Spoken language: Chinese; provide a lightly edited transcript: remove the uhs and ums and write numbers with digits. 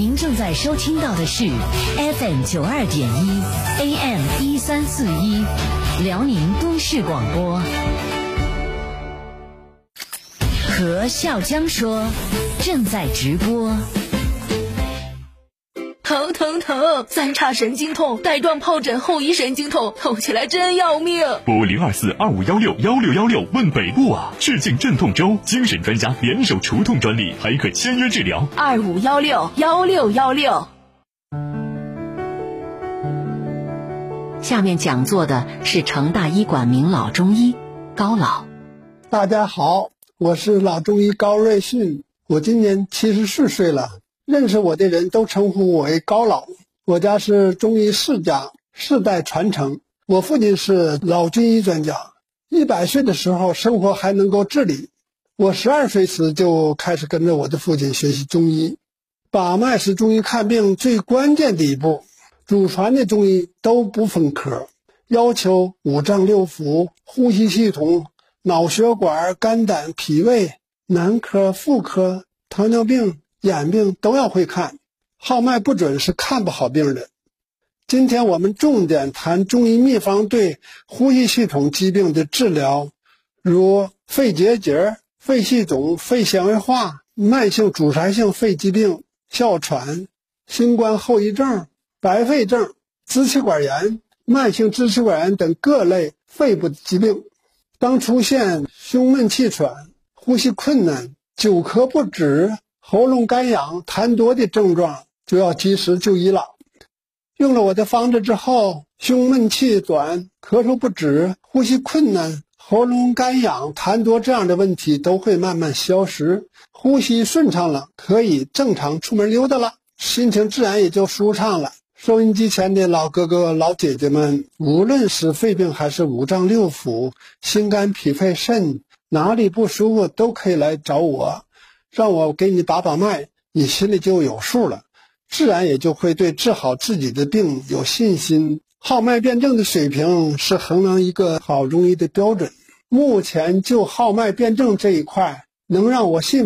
您正在收听到的是 FM92.1 AM1341 辽宁都市广播。和笑江说正在直播。 疼，三叉神经痛，带状疱疹后遗神经痛，痛起来真要命。 拨02425161616问北部啊！致敬镇痛周，精神专家联手除痛专利，还可签约治疗。 25161616。 下面讲座的是成大医馆名老中医高老。 大家好，我是老中医高瑞迅，我今年74岁了。认识我的人都称呼我为高老。我家是中医世家，世代传承。我父亲是老军医专家，100岁的时候生活还能够自理。我12岁时就开始跟着我的父亲学习中医。把脉是中医看病最关键的一步，祖传的中医都不分科，要求五脏六腑、呼吸系统、脑血管、肝胆脾胃、男科、妇科、糖尿病、眼病都要会看，号脉不准是看不好病的。今天我们重点谈中医秘方对呼吸系统疾病的治疗，如肺结节、肺气肿、肺纤维化、慢性阻塞性肺疾病、哮喘、新冠后遗症、白肺症、支气管炎、慢性支气管炎等各类肺部疾病。当出现胸闷气喘、呼吸困难、久咳不止、喉咙干痒、痰多的症状，就要及时就医了。用了我的方子之后，胸闷气短、咳嗽不止、呼吸困难、喉咙干痒、痰多这样的问题都会慢慢消失，呼吸顺畅了，可以正常出门溜达了，心情自然也就舒畅了。收音机前的老哥哥老姐姐们，无论是肺病还是五脏六腑、心肝脾肺肾，哪里不舒服都可以来找我，让我给你把把脉，你心里就有数了，自然也就会对治好自己的病有信心。号脉辩证的水平是衡量一个好中医的标准。目前就号脉辩证这一块，能让我信